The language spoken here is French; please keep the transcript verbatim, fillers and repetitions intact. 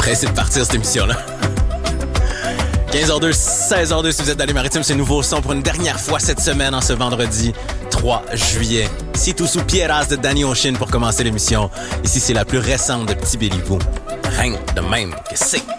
pressé de partir cette émission-là. quinze heures deux, seize heures deux, si vous êtes dans les maritimes, c'est nouveau son pour une dernière fois cette semaine, en ce vendredi trois juillet. Si tout sous Pierras de Danny Ocean pour commencer l'émission. Ici, c'est la plus récente de Petit Béliveau. Rien de même que c'est.